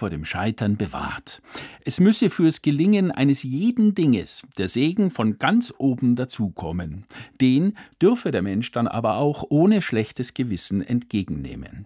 vor dem Scheitern bewahrt. Es müsse fürs Gelingen eines jeden Dinges der Segen von ganz oben dazukommen. Den dürfe der Mensch dann aber auch ohne schlechtes Gewissen entgegennehmen.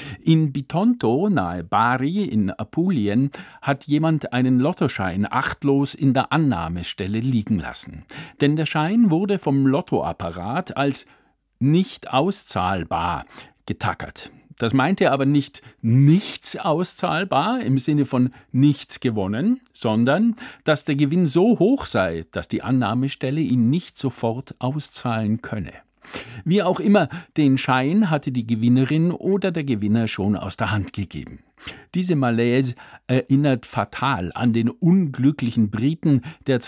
In Bitonto, nahe Bari in Apulien, hat jemand einen Lottoschein achtlos in der Annahmestelle liegen lassen. Denn der Schein wurde vom Lottoapparat als nicht auszahlbar getackert. Das meinte aber nicht nichts auszahlbar im Sinne von nichts gewonnen, sondern dass der Gewinn so hoch sei, dass die Annahmestelle ihn nicht sofort auszahlen könne. Wie auch immer, den Schein hatte die Gewinnerin oder der Gewinner schon aus der Hand gegeben. Diese Malaise erinnert fatal an den unglücklichen Briten, der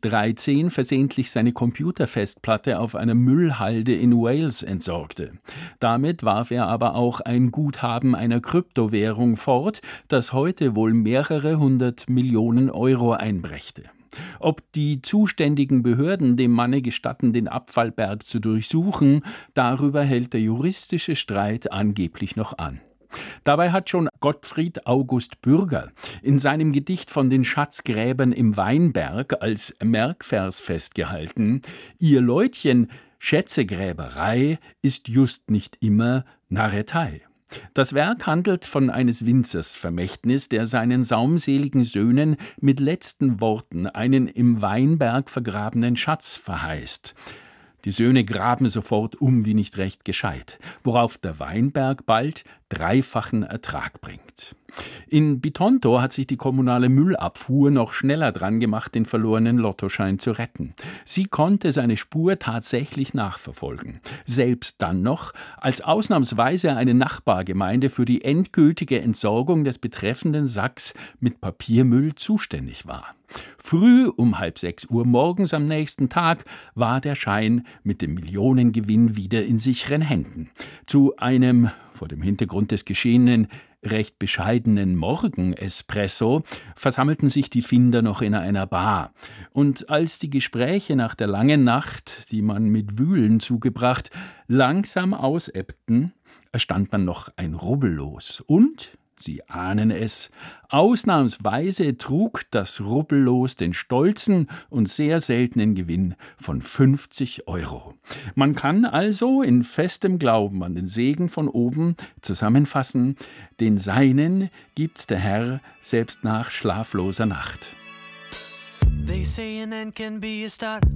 2013 versehentlich seine Computerfestplatte auf einer Müllhalde in Wales entsorgte. Damit warf er aber auch ein Guthaben einer Kryptowährung fort, das heute wohl mehrere 100 Millionen Euro einbrächte. Ob die zuständigen Behörden dem Manne gestatten, den Abfallberg zu durchsuchen, darüber hält der juristische Streit angeblich noch an. Dabei hat schon Gottfried August Bürger in seinem Gedicht von den Schatzgräbern im Weinberg als Merkvers festgehalten: Ihr Leutchen, Schätzegräberei ist just nicht immer Narretei. Das Werk handelt von eines Winzers Vermächtnis, der seinen saumseligen Söhnen mit letzten Worten einen im Weinberg vergrabenen Schatz verheißt. Die Söhne graben sofort wie nicht recht gescheit, worauf der Weinberg bald dreifachen Ertrag bringt. In Bitonto hat sich die kommunale Müllabfuhr noch schneller dran gemacht, den verlorenen Lottoschein zu retten. Sie konnte seine Spur tatsächlich nachverfolgen. Selbst dann noch, als ausnahmsweise eine Nachbargemeinde für die endgültige Entsorgung des betreffenden Sacks mit Papiermüll zuständig war. Früh um 5:30 Uhr morgens am nächsten Tag war der Schein mit dem Millionengewinn wieder in sicheren Händen. Zu einem, vor dem Hintergrund des Geschehenen, recht bescheidenen Morgenespresso versammelten sich die Finder noch in einer Bar. Und als die Gespräche nach der langen Nacht, die man mit Wühlen zugebracht, langsam ausebbten, erstand man noch ein Rubbellos. Und, Sie ahnen es, ausnahmsweise trug das Rubbellos den stolzen und sehr seltenen Gewinn von 50 Euro. Man kann also in festem Glauben an den Segen von oben zusammenfassen: Den Seinen gibt's der Herr selbst nach schlafloser Nacht. They say an end can be a start,